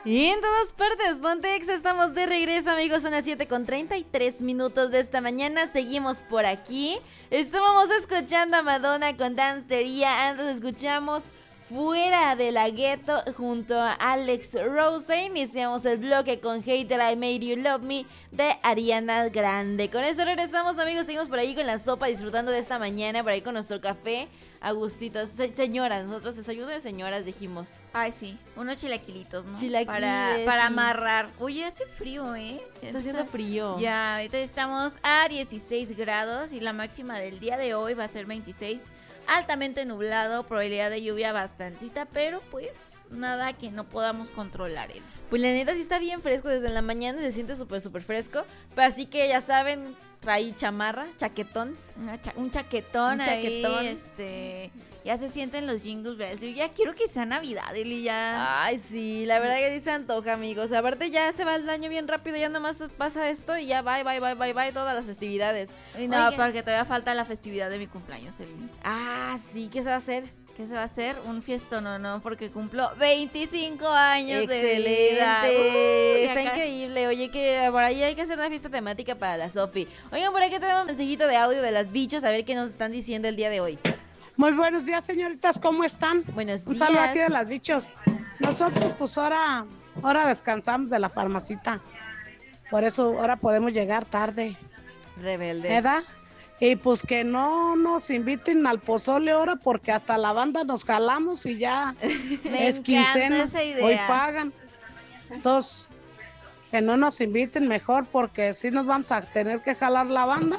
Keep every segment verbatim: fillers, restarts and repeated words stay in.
Y en todas partes, Pontex, estamos de regreso, amigos. Son las siete con treinta y tres minutos de esta mañana. Seguimos por aquí. Estábamos escuchando a Madonna con Danceteria. Antes escuchamos Fuera de la Ghetto junto a Alex Rose. Iniciamos el bloque con Hater I Made You Love Me de Ariana Grande. Con esto regresamos, amigos. Seguimos por ahí con la sopa, disfrutando de esta mañana, por ahí con nuestro café. Agustitos, Se- señoras, nosotros desayuno de señoras dijimos. Ay, sí, unos chilaquilitos, ¿no? Chilaquiles, Para, para sí. amarrar. Oye, hace frío, ¿eh? Está haciendo frío. Ya, ahorita estamos a dieciséis grados y la máxima del día de hoy va a ser veintiséis. Altamente nublado, probabilidad de lluvia bastantita, pero pues nada que no podamos controlar. ¿eh? Pues la neta sí está bien fresco, desde la mañana se siente súper súper fresco. Pero así que ya saben, traí chamarra, chaquetón. Una cha- un chaquetón Un ahí, chaquetón. este... Ya se sienten los jingles bells. Yo ya quiero que sea Navidad, Eli, ya... Ay, sí, la verdad que sí se antoja, amigos. Aparte ya se va el año bien rápido, ya nomás pasa esto y ya bye, bye, bye, bye, bye, todas las festividades. Y no, Oigan. porque todavía falta la festividad de mi cumpleaños, Eli. Ah, sí, ¿qué se va a hacer? ¿Qué se va a hacer? Un fiestón, no, no, porque cumplo veinticinco años de Excelente, vida. Uh, y está acá- increíble. Oye, que por ahí hay que hacer una fiesta temática para la Sofi. Oigan, por aquí tenemos un mensajito de audio de las bichos, a ver qué nos están diciendo el día de hoy. Muy buenos días, señoritas, ¿cómo están? Buenos Un saludo días. aquí de las bichos. Nosotros pues ahora, ahora descansamos de la farmacita. Por eso ahora podemos llegar tarde, Rebeldes. ¿verdad? Y pues que no nos inviten al pozole ahora porque hasta la banda nos jalamos y ya Me es encanta quincena. esa idea. Hoy pagan. Entonces, que no nos inviten mejor porque si nos vamos a tener que jalar la banda.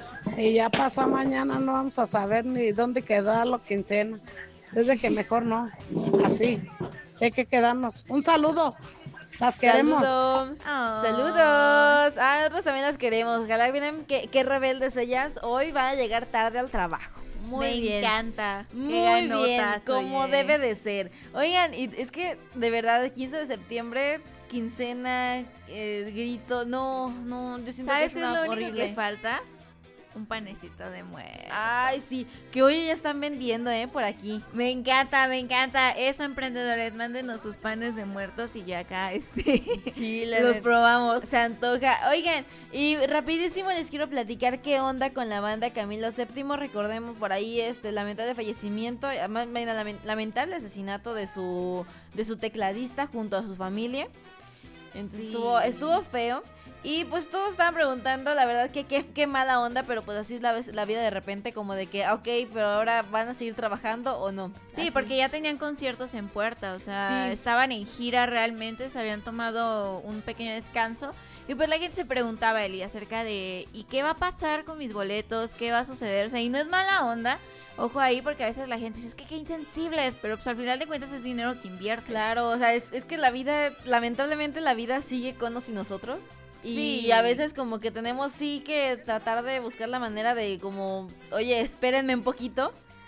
Y ya pasa mañana, no vamos a saber ni dónde quedar la quincena. Es de que mejor no, así. Sí hay que quedarnos. Un saludo, las queremos. Saludos. Oh. Saludos. Ah, nosotros también las queremos. Ojalá miren qué, qué rebeldes ellas. Hoy van a llegar tarde al trabajo. Muy Me bien. encanta. Qué Muy bien, ganotas, como oye. debe de ser. Oigan, y es que de verdad, el quince de septiembre, quincena, eh, grito, no, no, yo siento que ¿Sabes es qué es una lo único horrible. que falta? Un panecito de muerto. Ay, sí, que hoy ya están vendiendo, eh, por aquí. Me encanta, me encanta. Eso, emprendedores, mándenos sus panes de muertos y ya acá este, Sí, los probamos. Se antoja. Oigan, y rapidísimo les quiero platicar qué onda con la banda Camilo séptimo. Recordemos por ahí este lamentable fallecimiento, además, lamentable asesinato de su de su tecladista junto a su familia. Entonces Sí. estuvo estuvo feo. Y pues todos estaban preguntando, la verdad, que qué qué mala onda, pero pues así es la, vez- la vida de repente, como de que, ok, pero ahora van a seguir trabajando o no. Sí, Así. porque ya tenían conciertos en puerta, o sea, Sí. estaban en gira realmente, se habían tomado un pequeño descanso. Y pues la gente se preguntaba, Eli, acerca de, ¿y qué va a pasar con mis boletos? ¿Qué va a suceder? O sea, y no es mala onda, ojo ahí, porque a veces la gente dice, es que qué insensibles, pero pues al final de cuentas es dinero que invierte. Claro, o sea, es, es que la vida, lamentablemente la vida sigue con nos y nosotros. Y Sí. a veces como que tenemos sí que tratar de buscar la manera de como, oye, espérenme un poquito.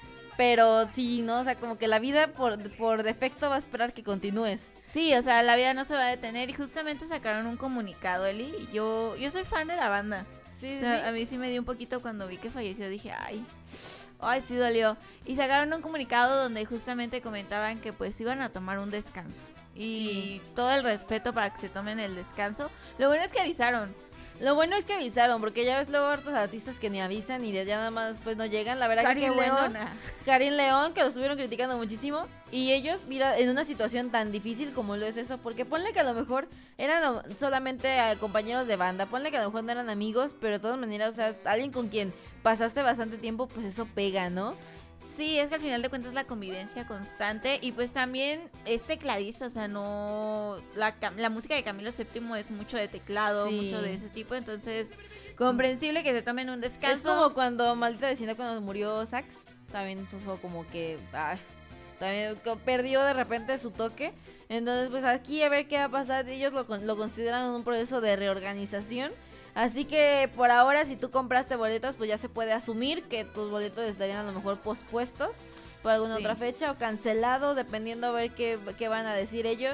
Pero sí, ¿no? O sea, como que la vida por, por defecto va a esperar que continúes. Sí, o sea, la vida no se va a detener y justamente sacaron un comunicado, Eli, y yo, yo soy fan de la banda. Sí, O sí, sea, sí. a mí sí me dio un poquito cuando vi que falleció, dije, ay, ay, sí dolió. Y sacaron un comunicado donde justamente comentaban que pues iban a tomar un descanso. Y Sí. todo el respeto para que se tomen el descanso. Lo bueno es que avisaron. Lo bueno es que avisaron, porque ya ves luego hartos artistas que ni avisan y de ya nada más después no llegan. La verdad que Cari qué bueno. Leona. Karin León, que lo estuvieron criticando muchísimo. Y ellos, mira, en una situación tan difícil como lo es eso, porque ponle que a lo mejor eran o- solamente eh, compañeros de banda, ponle que a lo mejor no eran amigos, pero de todas maneras, o sea, alguien con quien pasaste bastante tiempo, pues eso pega, ¿no? Sí, es que al final de cuentas la convivencia constante y pues también es tecladista, o sea, no... La, cam- la música de Camilo séptimo es mucho de teclado, Sí. mucho de ese tipo, entonces comprensible que se tomen un descanso. Es como cuando Maldita Vecindad, cuando murió Sax, también fue como que ay, también co- perdió de repente su toque. Entonces, pues aquí a ver qué va a pasar. Ellos lo, con- lo consideran un proceso de reorganización. Así que por ahora, si tú compraste boletos, pues ya se puede asumir que tus boletos estarían a lo mejor pospuestos por alguna Sí. otra fecha o cancelado, dependiendo a ver qué, qué van a decir ellos.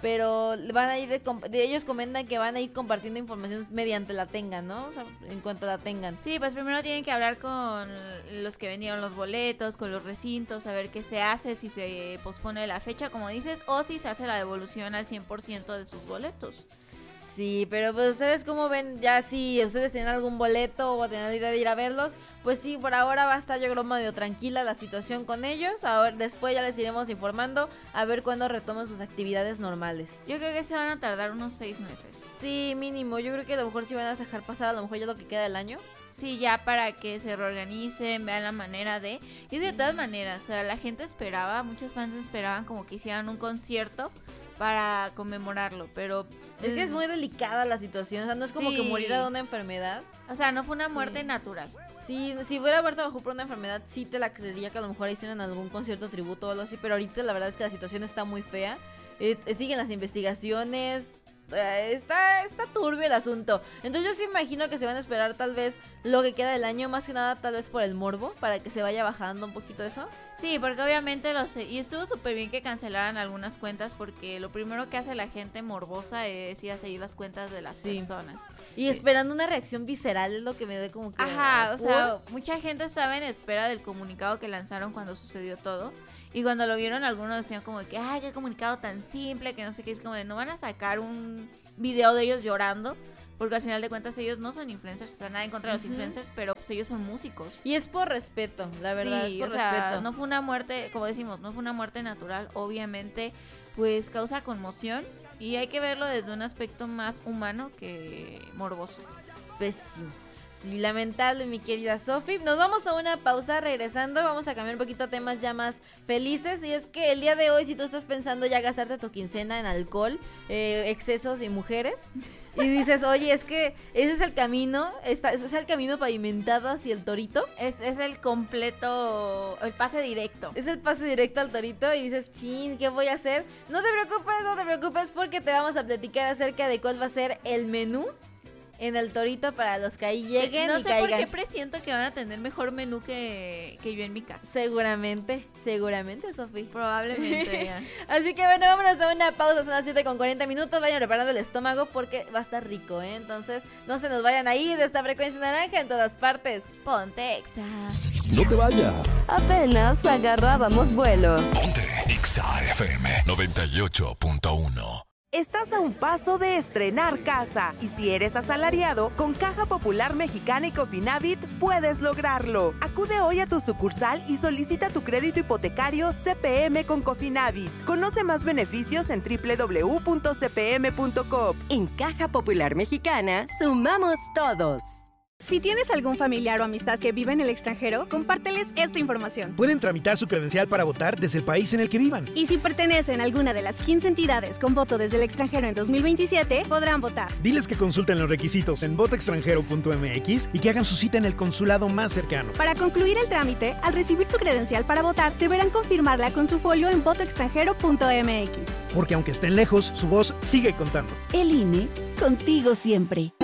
pero van a ir de, de ellos comentan que van a ir compartiendo información mediante la tengan, ¿no? O sea, en cuanto la tengan. Sí, pues primero tienen que hablar con los que vendieron los boletos, con los recintos, a ver qué se hace, si se pospone la fecha, como dices, o si se hace la devolución al cien por ciento de sus boletos. Sí, pero pues ustedes cómo ven, ya si ustedes tienen algún boleto o tienen la idea de ir a verlos, pues sí, por ahora va a estar yo creo medio tranquila la situación con ellos. Ahora después ya les iremos informando a ver cuándo retoman sus actividades normales. Yo creo que se van a tardar unos seis meses. Sí, mínimo, yo creo que a lo mejor sí van a dejar pasar a lo mejor ya lo que queda del año. Sí, ya para que se reorganicen, vean la manera de... Y de todas maneras, o sea, la gente esperaba, muchos fans esperaban como que hicieran un concierto para conmemorarlo, pero... Es que es muy delicada la situación, o sea, no es como sí. que muriera de una enfermedad. O sea, no fue una muerte sí. natural. Sí, si fuera muerto a lo mejor por una enfermedad, sí te la creería que a lo mejor hicieran algún concierto tributo o algo así, pero ahorita la verdad es que la situación está muy fea. Eh, siguen las investigaciones, eh, está, está turbio el asunto. Entonces yo sí imagino que se van a esperar tal vez lo que queda del año, más que nada tal vez por el morbo, para que se vaya bajando un poquito eso. Sí, porque obviamente lo sé. Y estuvo súper bien que cancelaran algunas cuentas, porque lo primero que hace la gente morbosa es ir a seguir las cuentas de las sí. personas. Y esperando una reacción visceral es lo que me da como que... Ajá, o sea, mucha gente estaba en espera del comunicado que lanzaron cuando sucedió todo. Y cuando lo vieron, algunos decían como de que, ay, qué comunicado tan simple, que no sé qué. Es como de, no van a sacar un video de ellos llorando. Porque al final de cuentas ellos no son influencers, o sea, nada en contra de los uh-huh. influencers, pero pues ellos son músicos. Y es por respeto, la verdad, sí, es por o sea, respeto. No fue una muerte, como decimos, no fue una muerte natural, obviamente, pues causa conmoción. Y hay que verlo desde un aspecto más humano que morboso. Pésimo. Sí, lamentable, mi querida Sofi. Nos vamos a una pausa, regresando vamos a cambiar un poquito a temas ya más felices. Y es que el día de hoy, si tú estás pensando ya gastarte tu quincena en alcohol, eh, excesos y mujeres, y dices, oye, es que ese es el camino, está, ese es el camino pavimentado hacia el Torito. Es, es el completo, el pase directo. Es el pase directo al Torito y dices, chin, ¿qué voy a hacer? No te preocupes, no te preocupes, porque te vamos a platicar acerca de cuál va a ser el menú en el Torito para los que ahí lleguen no y sé caigan. por qué presiento que van a tener mejor menú que, que yo en mi casa. Seguramente, seguramente, Sofi. Probablemente, ya. Así que bueno, vámonos a una pausa, son las siete con cuarenta minutos. Vayan preparando el estómago porque va a estar rico, ¿eh? Entonces, no se nos vayan ahí de esta frecuencia naranja en todas partes. Ponte Exa. No te vayas. Apenas agarrábamos vuelo. Ponte Exa F M noventa y ocho punto uno. Estás a un paso de estrenar casa y si eres asalariado, con Caja Popular Mexicana y Cofinavit puedes lograrlo. Acude hoy a tu sucursal y solicita tu crédito hipotecario C P M con Cofinavit. Conoce más beneficios en doble u doble u doble u punto c p m punto com. En Caja Popular Mexicana, sumamos todos. Si tienes algún familiar o amistad que vive en el extranjero, compárteles esta información. Pueden tramitar su credencial para votar desde el país en el que vivan. Y si pertenecen a alguna de las quince entidades con voto desde el extranjero en dos mil veintisiete, podrán votar. Diles que consulten los requisitos en voto extranjero punto m x y que hagan su cita en el consulado más cercano. Para concluir el trámite, al recibir su credencial para votar, deberán confirmarla con su folio en voto extranjero punto m x. Porque aunque estén lejos, su voz sigue contando. El I N E, contigo siempre.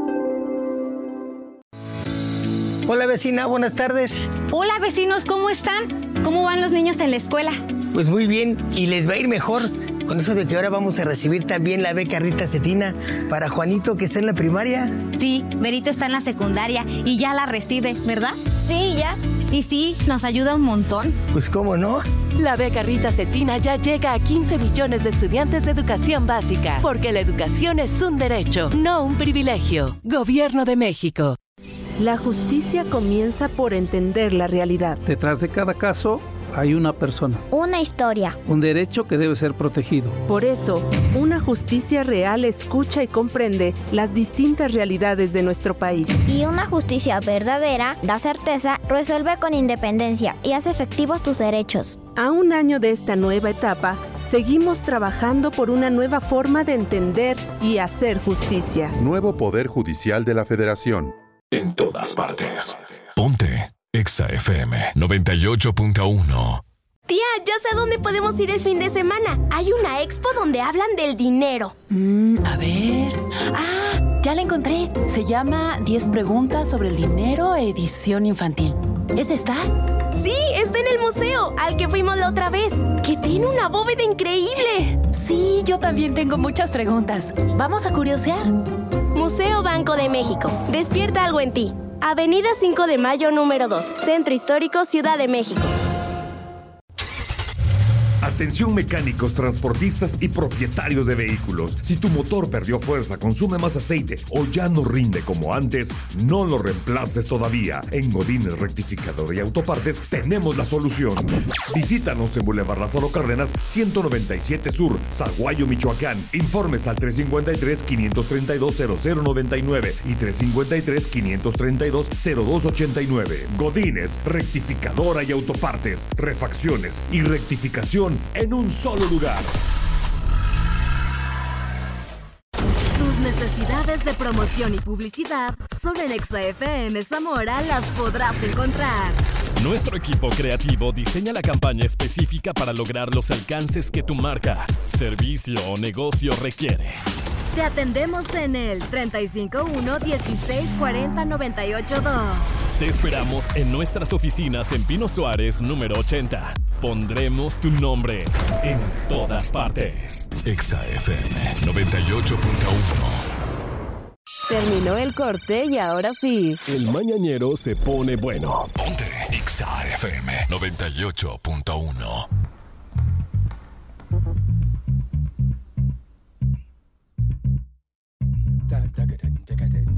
Hola vecina, buenas tardes. Hola vecinos, ¿cómo están? ¿Cómo van los niños en la escuela? Pues muy bien, y les va a ir mejor con eso de que ahora vamos a recibir también la beca Rita Cetina para Juanito que está en la primaria. Sí, Berito está en la secundaria y ya la recibe, ¿verdad? Sí, ya. Y sí, nos ayuda un montón. Pues cómo no. La beca Rita Cetina ya llega a quince millones de estudiantes de educación básica, porque la educación es un derecho, no un privilegio. Gobierno de México. La justicia comienza por entender la realidad. Detrás de cada caso hay una persona. Una historia. Un derecho que debe ser protegido. Por eso, una justicia real escucha y comprende las distintas realidades de nuestro país. Y una justicia verdadera da certeza, resuelve con independencia y hace efectivos tus derechos. A un año de esta nueva etapa, seguimos trabajando por una nueva forma de entender y hacer justicia. Nuevo Poder Judicial de la Federación. En todas partes. Ponte Exa F M noventa y ocho punto uno. Tía, ya sé a dónde podemos ir el fin de semana. Hay una expo donde hablan del dinero. Mm, a ver... ¡Ah! Ya la encontré. Se llama diez preguntas sobre el dinero, edición infantil. ¿Es esta? Sí, es está en el museo, al que fuimos la otra vez, que tiene una bóveda increíble. Sí, yo también tengo muchas preguntas. ¿Vamos a curiosear? Museo Banco de México. Despierta algo en ti. Avenida cinco de Mayo, número dos. Centro Histórico, Ciudad de México. Atención mecánicos, transportistas y propietarios de vehículos. Si tu motor perdió fuerza, consume más aceite o ya no rinde como antes, no lo reemplaces todavía. En Godínez Rectificador y Autopartes tenemos la solución. Visítanos en Boulevard Lázaro Cárdenas, ciento noventa y siete Sur, Zaguayo, Michoacán. Informes al tres cinco tres, quinientos treinta y dos, cero cero noventa y nueve y tres cinco tres, quinientos treinta y dos, cero dos ochenta y nueve. Godínez Rectificadora y Autopartes. Refacciones y rectificación en un solo lugar. Tus necesidades de promoción y publicidad solo en Exa F M Zamora las podrás encontrar. Nuestro equipo creativo diseña la campaña específica para lograr los alcances que tu marca, servicio o negocio requiere. Te atendemos en el treinta y cinco uno, dieciséis cuarenta, noventa y ocho dos. Te esperamos en nuestras oficinas en Pino Suárez, número ochenta. Pondremos tu nombre en todas partes. Exa F M noventa y ocho punto uno. Terminó el corte y ahora sí. El mañanero se pone bueno. Ponte Exa F M noventa y ocho punto uno.